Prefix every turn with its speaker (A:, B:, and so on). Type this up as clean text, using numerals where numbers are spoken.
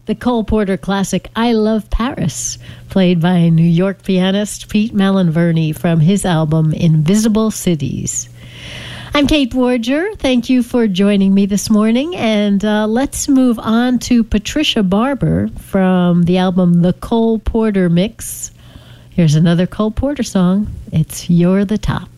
A: the Cole Porter classic I Love Paris, played by New York pianist Pete Malinverni from his album Invisible Cities. I'm Kate Warger. Thank you for joining me this morning, and let's move on to Patricia Barber from the album The Cole Porter Mix. Here's another Cole Porter song. It's You're the Top.